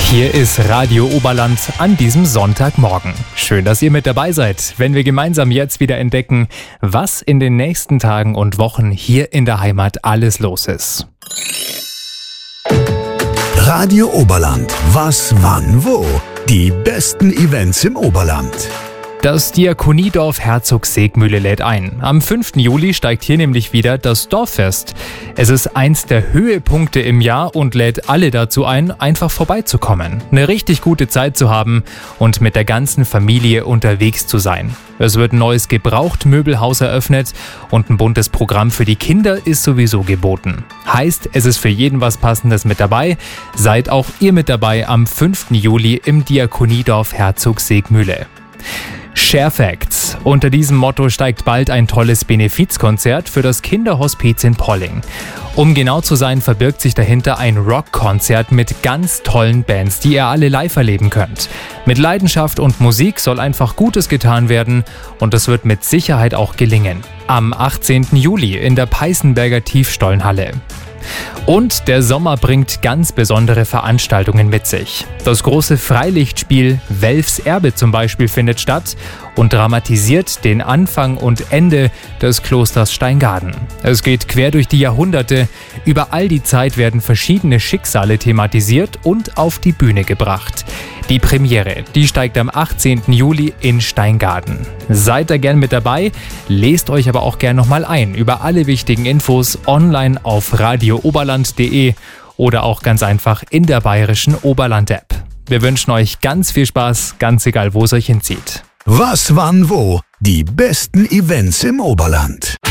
Hier ist Radio Oberland an diesem Sonntagmorgen. Schön, dass ihr mit dabei seid, wenn wir gemeinsam jetzt wieder entdecken, was in den nächsten Tagen und Wochen hier in der Heimat alles los ist. Radio Oberland. Was, wann, wo? Die besten Events im Oberland. Das Diakoniedorf Herzog-Seegmühle lädt ein. Am 5. Juli steigt hier nämlich wieder das Dorffest. Es ist eins der Höhepunkte im Jahr und lädt alle dazu ein, einfach vorbeizukommen, eine richtig gute Zeit zu haben und mit der ganzen Familie unterwegs zu sein. Es wird ein neues Gebrauchtmöbelhaus eröffnet und ein buntes Programm für die Kinder ist sowieso geboten. Heißt, es ist für jeden was Passendes mit dabei. Seid auch ihr mit dabei am 5. Juli im Diakoniedorf Herzog-Seegmühle. Share Facts. Unter diesem Motto steigt bald ein tolles Benefizkonzert für das Kinderhospiz in Polling. Um genau zu sein, verbirgt sich dahinter ein Rockkonzert mit ganz tollen Bands, die ihr alle live erleben könnt. Mit Leidenschaft und Musik soll einfach Gutes getan werden und das wird mit Sicherheit auch gelingen. Am 18. Juli in der Peißenberger Tiefstollenhalle. Und der Sommer bringt ganz besondere Veranstaltungen mit sich. Das große Freilichtspiel Welfs Erbe zum Beispiel findet statt und dramatisiert den Anfang und Ende des Klosters Steingaden. Es geht quer durch die Jahrhunderte. Über all die Zeit werden verschiedene Schicksale thematisiert und auf die Bühne gebracht. Die Premiere, die steigt am 18. Juli in Steingaden. Seid da gern mit dabei, lest euch aber auch gern nochmal ein über alle wichtigen Infos online auf radiooberland.de oder auch ganz einfach in der bayerischen Oberland-App. Wir wünschen euch ganz viel Spaß, ganz egal wo es euch hinzieht. Was, wann, wo? Die besten Events im Oberland.